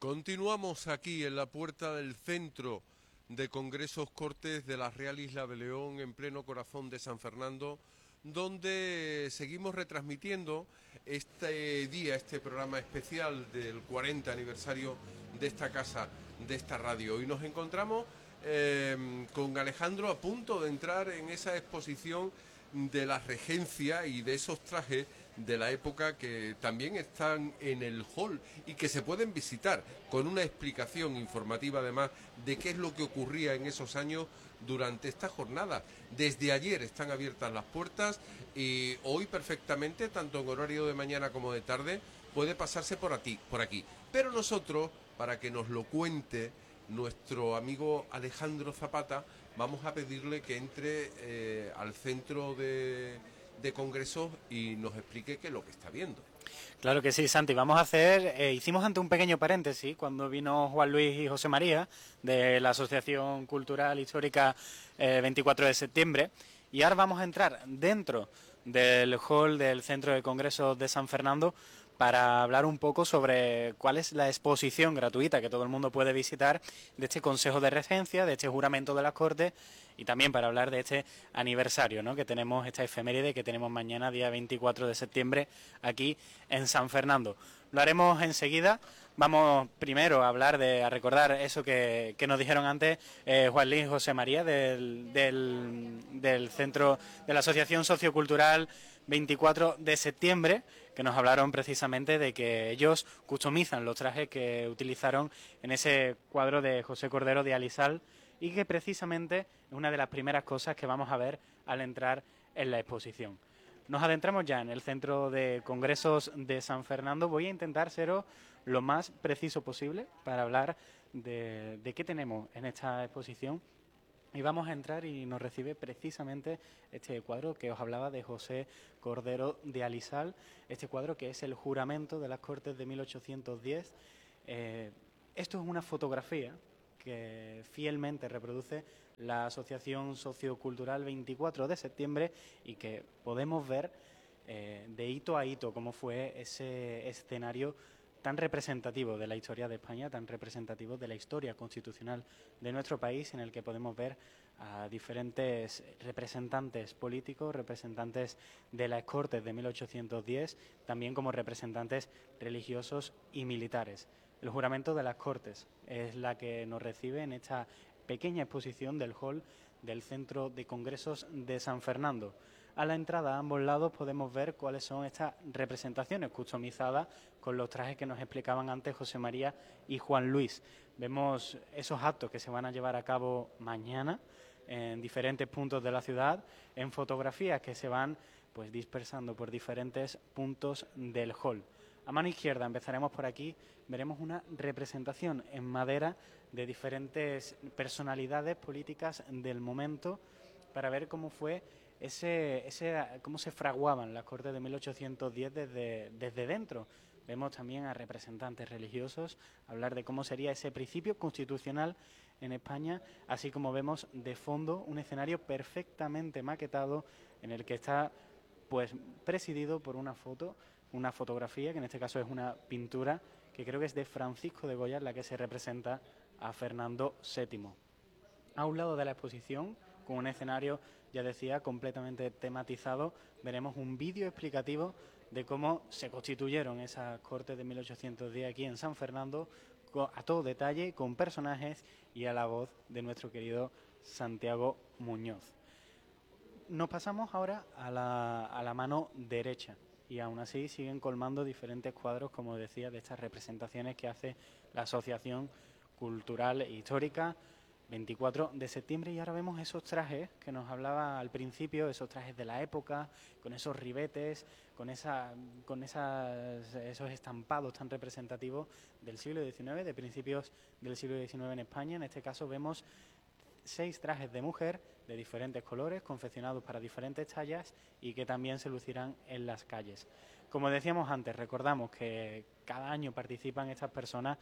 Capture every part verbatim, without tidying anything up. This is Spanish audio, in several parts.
Continuamos aquí en la puerta del Centro de Congresos Cortes de la Real Isla de León, en pleno corazón de San Fernando, donde seguimos retransmitiendo este día, este programa especial del cuarenta aniversario de esta casa, de esta radio. Y nos encontramos eh, con Alejandro a punto de entrar en esa exposición de la regencia y de esos trajes de la época que también están en el hall y que se pueden visitar con una explicación informativa además de qué es lo que ocurría en esos años durante esta jornada. Desde ayer están abiertas las puertas y hoy perfectamente, tanto en horario de mañana como de tarde, puede pasarse por aquí, por aquí. Pero nosotros, para que nos lo cuente nuestro amigo Alejandro Zapata, vamos a pedirle que entre eh, al centro de, de congresos y nos explique qué es lo que está viendo. Claro que sí, Santi. Vamos a hacer, eh, hicimos ante un pequeño paréntesis cuando vino Juan Luis y José María de la Asociación Cultural Histórica eh, veinticuatro de septiembre, y ahora vamos a entrar dentro del hall del Centro de Congresos de San Fernando para hablar un poco sobre cuál es la exposición gratuita que todo el mundo puede visitar de este Consejo de Regencia, de este juramento de las Cortes, y también para hablar de este aniversario, ¿no?, que tenemos, esta efeméride que tenemos mañana, día veinticuatro de septiembre, aquí en San Fernando. Lo haremos enseguida. Vamos primero a hablar de, a recordar eso que, que nos dijeron antes eh, Juan Luis y José María del, del, del Centro de la Asociación Sociocultural veinticuatro de septiembre, que nos hablaron precisamente de que ellos customizan los trajes que utilizaron en ese cuadro de José Cordero de Alisal, y que precisamente es una de las primeras cosas que vamos a ver al entrar en la exposición. Nos adentramos ya en el Centro de Congresos de San Fernando. Voy a intentar seros lo más preciso posible para hablar de, de qué tenemos en esta exposición. Y vamos a entrar y nos recibe precisamente este cuadro que os hablaba de José Cordero de Alisal, este cuadro que es el juramento de las Cortes de mil ochocientos diez. Eh, esto es una fotografía que fielmente reproduce la Asociación Sociocultural veinticuatro de septiembre y que podemos ver eh, de hito a hito cómo fue ese escenario tan representativo de la historia de España, tan representativo de la historia constitucional de nuestro país, en el que podemos ver a diferentes representantes políticos, representantes de las Cortes de mil ochocientos diez, también como representantes religiosos y militares. El juramento de las Cortes es la que nos recibe en esta pequeña exposición del hall del Centro de Congresos de San Fernando. A la entrada, a ambos lados, podemos ver cuáles son estas representaciones customizadas con los trajes que nos explicaban antes José María y Juan Luis. Vemos esos actos que se van a llevar a cabo mañana en diferentes puntos de la ciudad, en fotografías que se van pues dispersando por diferentes puntos del hall. A mano izquierda, empezaremos por aquí, veremos una representación en madera de diferentes personalidades políticas del momento para ver cómo fue ese, ese cómo se fraguaban las Cortes de mil ochocientos diez desde, desde dentro. Vemos también a representantes religiosos hablar de cómo sería ese principio constitucional en España, así como vemos de fondo un escenario perfectamente maquetado en el que está pues presidido por una foto, una fotografía, que en este caso es una pintura, que creo que es de Francisco de Goya, en la que se representa a Fernando séptimo. A un lado de la exposición, con un escenario, ya decía, completamente tematizado, veremos un vídeo explicativo de cómo se constituyeron esas Cortes de mil ochocientos diez aquí en San Fernando, a todo detalle, con personajes y a la voz de nuestro querido Santiago Muñoz. Nos pasamos ahora a la, a la mano derecha, y aún así siguen colmando diferentes cuadros, como decía, de estas representaciones que hace la Asociación Cultural e Histórica veinticuatro de septiembre, y ahora vemos esos trajes que nos hablaba al principio, esos trajes de la época, con esos ribetes, con, esa, con esas, esos estampados tan representativos del siglo diecinueve, de principios del siglo diecinueve en España. En este caso vemos seis trajes de mujer de diferentes colores, confeccionados para diferentes tallas y que también se lucirán en las calles. Como decíamos antes, recordamos que cada año participan estas personas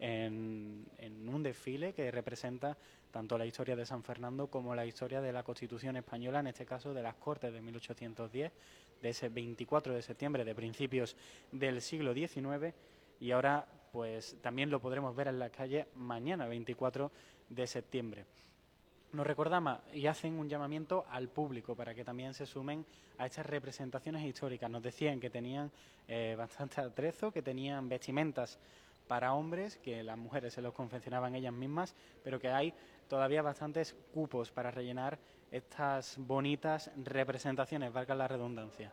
en, en un desfile que representa tanto la historia de San Fernando como la historia de la Constitución española, en este caso de las Cortes de mil ochocientos diez, de ese veinticuatro de septiembre de principios del siglo diecinueve. Y ahora pues también lo podremos ver en la calle mañana, veinticuatro de septiembre. Nos recordamos y hacen un llamamiento al público para que también se sumen a estas representaciones históricas. Nos decían que tenían eh, bastante atrezo, que tenían vestimentas para hombres, que las mujeres se los confeccionaban ellas mismas, pero que hay todavía bastantes cupos para rellenar estas bonitas representaciones, valga la redundancia.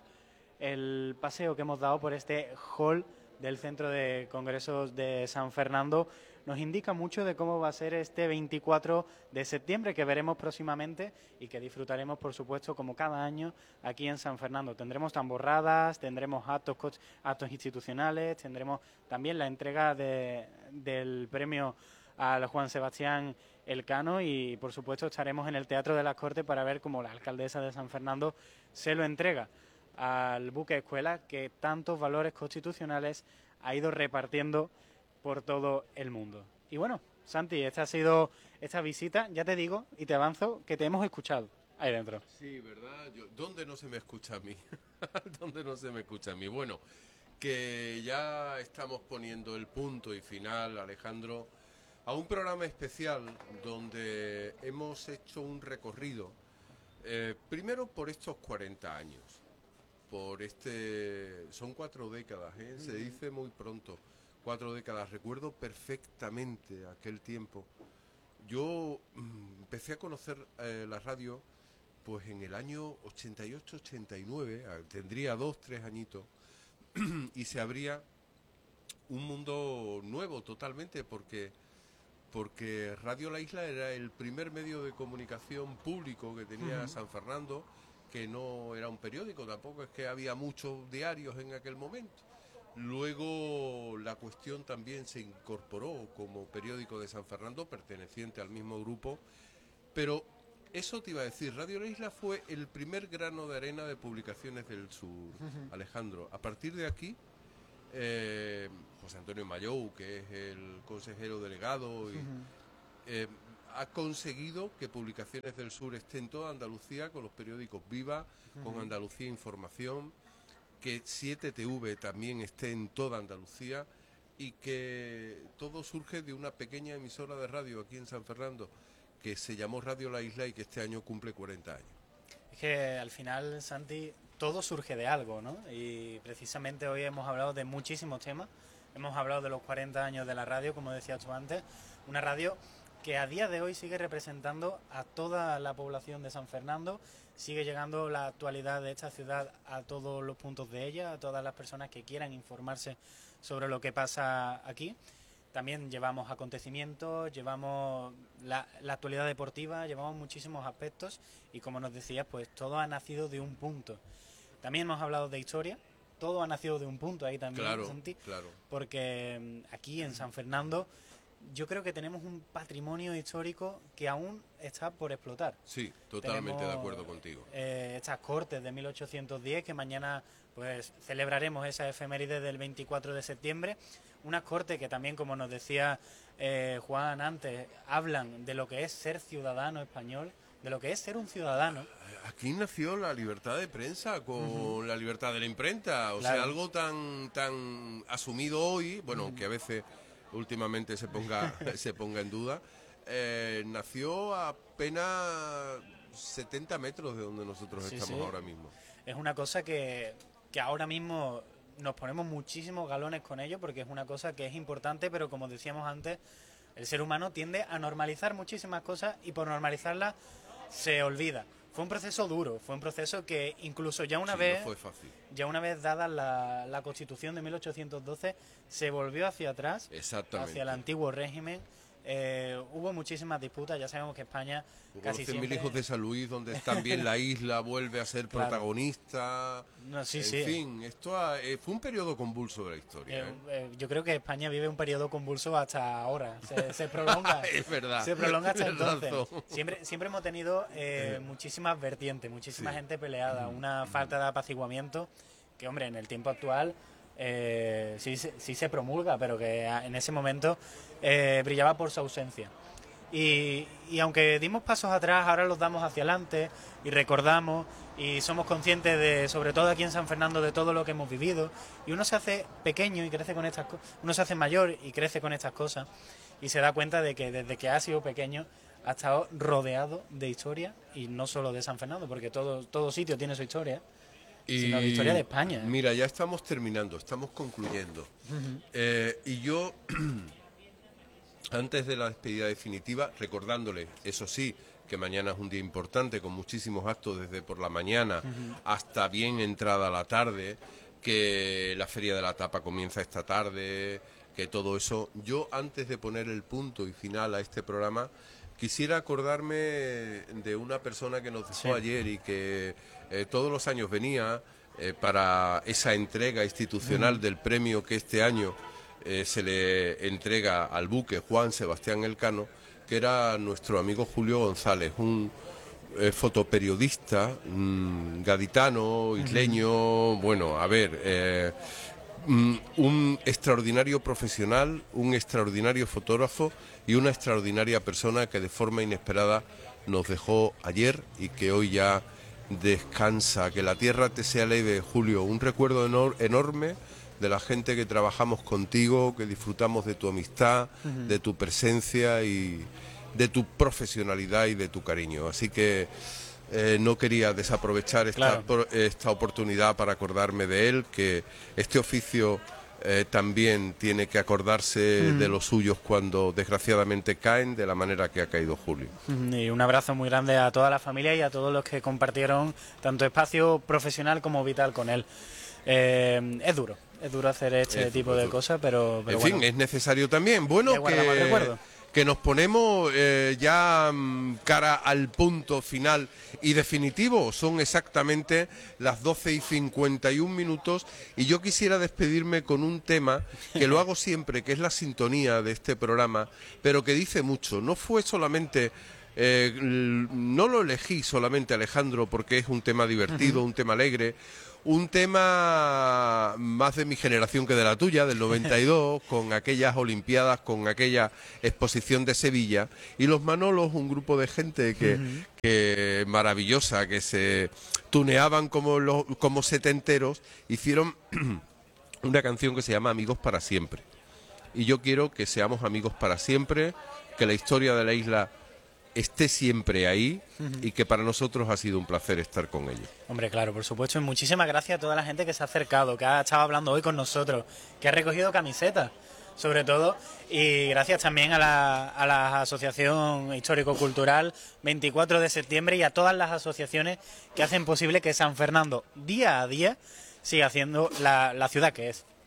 El paseo que hemos dado por este hall del Centro de Congresos de San Fernando nos indica mucho de cómo va a ser este veinticuatro de septiembre, que veremos próximamente y que disfrutaremos, por supuesto, como cada año aquí en San Fernando. Tendremos tamborradas, tendremos actos, actos institucionales, tendremos también la entrega de, del premio al Juan Sebastián Elcano y, por supuesto, estaremos en el Teatro de las Cortes para ver cómo la alcaldesa de San Fernando se lo entrega al buque escuela que tantos valores constitucionales ha ido repartiendo por todo el mundo. Y bueno, Santi, esta ha sido esta visita, ya te digo y te avanzo que te hemos escuchado ahí dentro. Sí, ¿verdad? Yo, ¿dónde no se me escucha a mí? ¿Dónde no se me escucha a mí? Bueno, que ya estamos poniendo el punto y final, Alejandro, a un programa especial donde hemos hecho un recorrido, eh, primero por estos cuarenta años, por este, son cuatro décadas, ¿eh? Se dice muy pronto, cuatro décadas, recuerdo perfectamente aquel tiempo. Yo mm, empecé a conocer eh, la radio pues en el año ochenta y ocho ochenta y nueve, tendría dos, tres añitos, y se abría un mundo nuevo totalmente, porque, porque Radio La Isla era el primer medio de comunicación público que tenía uh-huh. San Fernando, que no era un periódico, tampoco es que había muchos diarios en aquel momento. Luego la cuestión también se incorporó como periódico de San Fernando, perteneciente al mismo grupo, pero eso te iba a decir, Radio La Isla fue el primer grano de arena de publicaciones del sur, uh-huh. Alejandro. A partir de aquí, eh, José Antonio Mayou, que es el consejero delegado, y, uh-huh. eh, ha conseguido que Publicaciones del Sur esté en toda Andalucía, con los periódicos Viva, uh-huh. con Andalucía Información, que siete T V también esté en toda Andalucía, y que todo surge de una pequeña emisora de radio aquí en San Fernando, que se llamó Radio La Isla y que este año cumple cuarenta años. Es que al final, Santi, todo surge de algo, ¿no? Y precisamente hoy hemos hablado de muchísimos temas. Hemos hablado de los cuarenta años de la radio, como decías tú antes, una radio que a día de hoy sigue representando a toda la población de San Fernando, sigue llegando la actualidad de esta ciudad a todos los puntos de ella, a todas las personas que quieran informarse sobre lo que pasa aquí. También llevamos acontecimientos, llevamos la, la actualidad deportiva, llevamos muchísimos aspectos y, como nos decías, pues todo ha nacido de un punto. También hemos hablado de historia, todo ha nacido de un punto ahí también, claro, Santi, claro. Porque aquí en San Fernando yo creo que tenemos un patrimonio histórico que aún está por explotar. Sí, totalmente tenemos, de acuerdo contigo. Eh, estas cortes de mil ochocientos diez, que mañana pues celebraremos esa efeméride del veinticuatro de septiembre. Unas cortes que también, como nos decía eh, Juan antes, hablan de lo que es ser ciudadano español, de lo que es ser un ciudadano. Aquí nació la libertad de prensa con uh-huh. la libertad de la imprenta, o claro. sea, algo tan tan asumido hoy, bueno, uh-huh. que a veces últimamente se ponga se ponga en duda, eh, nació a apenas setenta metros de donde nosotros sí, estamos sí. ahora mismo. Es una cosa que, que ahora mismo nos ponemos muchísimos galones con ello, porque es una cosa que es importante, pero como decíamos antes, el ser humano tiende a normalizar muchísimas cosas y por normalizarlas se olvida. Fue un proceso duro, fue un proceso que incluso ya una sí, vez no fue fácil. Ya una vez dada la, la Constitución de mil ochocientos doce, se volvió hacia atrás, hacia el antiguo régimen. Eh, hubo muchísimas disputas, ya sabemos que España hubo casi los siempre... mil hijos de San Luis, donde también la isla vuelve a ser claro. protagonista. No, sí, en sí. fin, esto ha, eh, fue un periodo convulso de la historia. Eh, ¿eh? Eh, yo creo que España vive un periodo convulso hasta ahora, se, se prolonga. Es verdad. Se prolonga hasta entonces. Siempre, siempre hemos tenido eh, muchísimas vertientes, muchísima sí. gente peleada, mm. una falta de apaciguamiento que, hombre, en el tiempo actual eh, sí, sí se promulga, pero que en ese momento eh, brillaba por su ausencia. Y, y aunque dimos pasos atrás, ahora los damos hacia adelante y recordamos y somos conscientes de, sobre todo aquí en San Fernando, de todo lo que hemos vivido. Y uno se hace pequeño y crece con estas cosas, uno se hace mayor y crece con estas cosas y se da cuenta de que desde que ha sido pequeño ha estado rodeado de historia, y no solo de San Fernando, porque todo, todo sitio tiene su historia, y sino la historia de España. ¿eh? Mira, ya estamos terminando, estamos concluyendo. Uh-huh. eh, y yo, antes de la despedida definitiva, recordándole, eso sí, que mañana es un día importante, con muchísimos actos desde por la mañana uh-huh. hasta bien entrada la tarde, que la Feria de la Tapa comienza esta tarde, que todo eso. Yo, antes de poner el punto y final a este programa, quisiera acordarme de una persona que nos dejó sí. ayer y que eh, todos los años venía eh, para esa entrega institucional uh-huh. del premio que este año eh, se le entrega al buque Juan Sebastián Elcano, que era nuestro amigo Julio González, un eh, fotoperiodista mmm, gaditano, isleño, uh-huh. bueno, a ver, eh, mm, un extraordinario profesional, un extraordinario fotógrafo y una extraordinaria persona que de forma inesperada nos dejó ayer y que hoy ya descansa. Que la tierra te sea leve, Julio. Un recuerdo enor- enorme de la gente que trabajamos contigo, que disfrutamos de tu amistad, uh-huh. de tu presencia y de tu profesionalidad y de tu cariño. Así que eh, no quería desaprovechar esta, claro. esta oportunidad para acordarme de él, que este oficio eh, también tiene que acordarse uh-huh. de los suyos cuando desgraciadamente caen de la manera que ha caído Julio. Uh-huh. Y un abrazo muy grande a toda la familia y a todos los que compartieron tanto espacio profesional como vital con él. Eh, es duro. Es duro hacer este es tipo de duro. cosas, pero, pero en bueno, fin, es necesario también. Bueno, que, que nos ponemos eh, ya mm, cara al punto final y definitivo. Son exactamente las doce y cincuenta y un minutos y yo quisiera despedirme con un tema que lo hago siempre, que es la sintonía de este programa, pero que dice mucho. No fue solamente... Eh, no lo elegí solamente, Alejandro, porque es un tema divertido, uh-huh. un tema alegre, un tema más de mi generación que de la tuya, del noventa y dos, con aquellas Olimpiadas, con aquella exposición de Sevilla, y los Manolos, un grupo de gente que, uh-huh. que maravillosa, que se tuneaban como, los, como setenteros, hicieron una canción que se llama Amigos para siempre. Y yo quiero que seamos amigos para siempre, que la historia de la isla esté siempre ahí uh-huh. y que para nosotros ha sido un placer estar con ellos. Hombre, claro, por supuesto, y muchísimas gracias a toda la gente que se ha acercado, que ha estado hablando hoy con nosotros, que ha recogido camisetas, sobre todo, y gracias también a la, a la Asociación Histórico-Cultural veinticuatro de septiembre y a todas las asociaciones que hacen posible que San Fernando, día a día, siga siendo la, la ciudad que es.